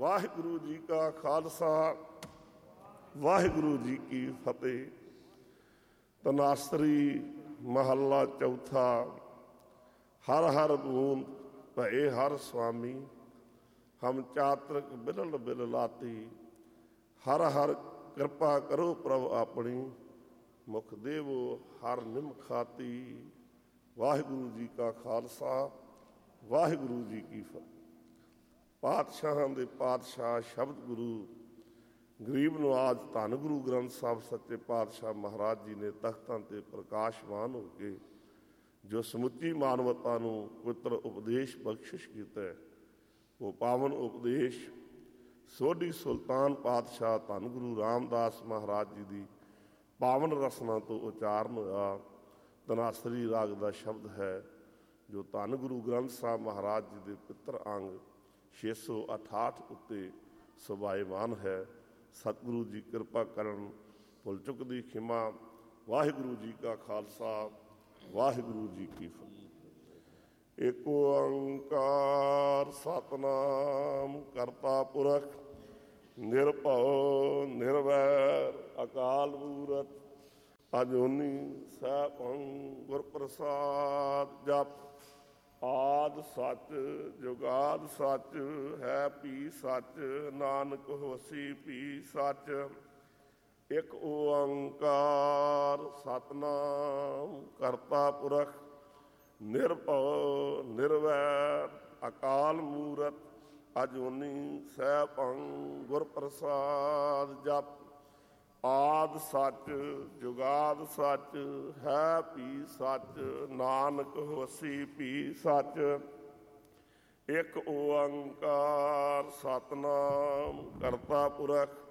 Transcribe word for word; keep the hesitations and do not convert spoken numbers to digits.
ਵਾਹਿਗੁਰੂ ਜੀ ਕਾ ਖਾਲਸਾ ਵਾਹਿਗੁਰੂ ਜੀ ਕੀ ਫਤਿਹ। ਤਨਾਸਰੀ ਮਹੱਲਾ ਚੌਥਾ। ਹਰ ਹਰ ਬੂੰਦ ਭਏ ਹਰ ਸੁਆਮੀ, ਹਮ ਚਾਤ੍ਰਿਕ ਬਿਰਲ ਬਿਲ ਲਾਤੀ। ਹਰ ਹਰ ਕਿਰਪਾ ਕਰੋ ਪ੍ਰਭ ਆਪਣੀ, ਮੁਖ ਦੇਵੋ ਹਰ ਨਿਮ ਖਾਤੀ। ਵਾਹਿਗੁਰੂ ਜੀ ਕਾ ਖਾਲਸਾ ਵਾਹਿਗੁਰੂ ਜੀ ਕੀ ਫਤਿਹ। ਪਾਤਸ਼ਾਹਾਂ ਦੇ ਪਾਤਸ਼ਾਹ ਸ਼ਬਦ ਗੁਰੂ ਗਰੀਬ ਨਵਾਜ਼ ਧੰਨ ਗੁਰੂ ਗ੍ਰੰਥ ਸਾਹਿਬ ਸੱਚੇ ਪਾਤਸ਼ਾਹ ਮਹਾਰਾਜ ਜੀ ਨੇ ਤਖਤਾਂ 'ਤੇ ਪ੍ਰਕਾਸ਼ਮਾਨ ਹੋ ਕੇ ਜੋ ਸਮੁੱਚੀ ਮਾਨਵਤਾ ਨੂੰ ਪਵਿੱਤਰ ਉਪਦੇਸ਼ ਬਖਸ਼ਿਸ਼ ਕੀਤਾ ਹੈ, ਉਹ ਪਾਵਨ ਉਪਦੇਸ਼ ਸੋਢੀ ਸੁਲਤਾਨ ਪਾਤਸ਼ਾਹ ਧੰਨ ਗੁਰੂ ਰਾਮਦਾਸ ਮਹਾਰਾਜ ਜੀ ਦੀ ਪਾਵਨ ਰਸਨਾ ਤੋਂ ਉਚਾਰਨ ਹੋਇਆ। ਧਨਾਸਰੀ ਰਾਗ ਦਾ ਸ਼ਬਦ ਹੈ ਜੋ ਧੰਨ ਗੁਰੂ ਗ੍ਰੰਥ ਸਾਹਿਬ ਮਹਾਰਾਜ ਜੀ ਦੇ ਪਿੱਤਰ ਅੰਗ ਛੇ ਸੌ ਅਠਾਹਠ ਉੱਤੇ ਸੁਭਾਇਮਾਨ ਹੈ। ਸਤਿਗੁਰੂ ਜੀ ਕਿਰਪਾ ਕਰਨ, ਭੁੱਲ ਚੁੱਕ ਦੀ ਖਿਮਾ। ਵਾਹਿਗੁਰੂ ਜੀ ਕਾ ਖਾਲਸਾ ਵਾਹਿਗੁਰੂ ਜੀ ਕੀ ਫਤਿਹ। ਏਕ ਓੰਕਾਰ ਸਤਿਨਾਮ ਕਰਤਾ ਪੁਰਖ ਨਿਰਭਉ ਨਿਰਵੈਰ ਅਕਾਲ ਮੂਰਤ ਅਜੂਨੀ ਸੈਭੰ ਗੁਰ ਪ੍ਰਸਾਦ। ਜਪ ਆਦਿ ਸੱਚ ਜੁਗਾਦ ਸੱਚ ਹੈ ਭੀ ਸੱਚ, ਨਾਨਕ ਹੋਸੀ ਭੀ ਸੱਚ। ਇੱਕ ਓੰਕਾਰ ਸਤਿਨਾਮ ਕਰਤਾ ਪੁਰਖ ਨਿਰਭਉ ਨਿਰਵੈਰ ਅਕਾਲ ਮੂਰਤ ਅਜੂਨੀ ਸੈਭੰ ਗੁਰ ਪ੍ਰਸਾਦ। ਜਪ ਆਦਿ ਸੱਚ ਜੁਗਾਦ ਸੱਚ ਹੈ ਭੀ ਸੱਚ, ਨਾਨਕ ਹੋਸੀ ਭੀ ਸੱਚ। ਇੱਕ ਓੰਕਾਰ ਸਤਿਨਾਮ ਕਰਤਾ ਪੁਰਖ